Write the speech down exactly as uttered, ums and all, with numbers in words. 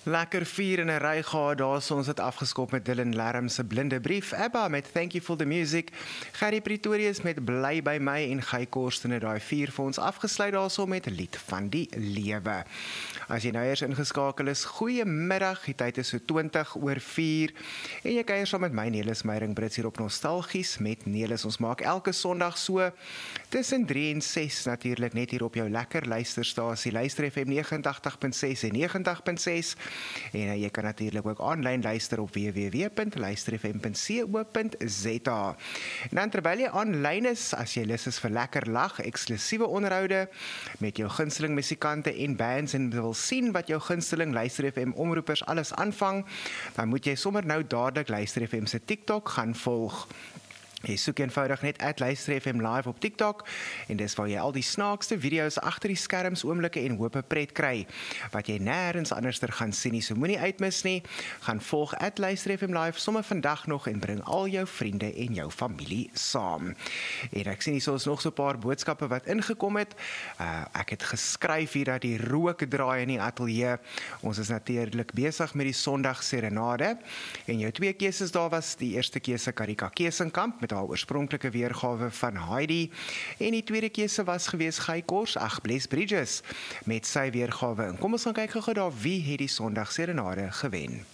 Lekker vier in 'n ry gehad, daar so ons het afgeskop met Dylan Lerm se Blinde Brief, Abba met Thank You for the Music, Gerry Pretorius met Bly by my en Guy Korsten het daai vier vir ons afgesluit daarso met Lied van die Lewe. As jy nou eers ingeskakel is, goeiemiddag, die tyd is so twintig oor vier en jy kuier saam met my Nelis Meyering Brits hier op Nostalgies met Nelis. Ons maak elke Sondag so tussen drie en ses natuurlik net hier op jou lekker luisterstasie, Luister F M negentig punt ses en negentig punt ses. En uh, jy kan natuurlik ook aanlyn luister op w w w punt luister f m punt co punt z a. En dan terwyl jy aanlyn is, as jy lus is vir lekker lag, eksklusiewe onderhoude met jou gunsteling musikante en bands en wil sien wat jou gunsteling Luister F M omroepers alles aanvang, dan moet jy sommer nou dadelik Luister F M se TikTok gaan volg. Jy soek eenvoudig net at Luister F M live op TikTok en dis waar jy al die snaakste video's agter die skerms, oomblikke en hoop pret kry, wat jy nêrens anderster gaan sien nie, so moenie uitmis nie, gaan volg at Luister F M live sommer vandag nog en bring al jou vriende en jou familie saam. En ek sien hier so is nog so 'n paar boodskappe wat ingekom het, uh, ek het geskryf hier dat die rook draai in die ateljee, ons is natuurlik besig met die Sondag Serenade, en jou twee keuses daar was, die eerste keuse Karika Kesenkamp, met haar oorspronklike weergawe van Heidi, en die tweede keuse was gewees Guy Kors, ag Bless Bridges, met sy weergawe. En kom ons gaan kyk gou daar wie het die Sondag Serenade gewen.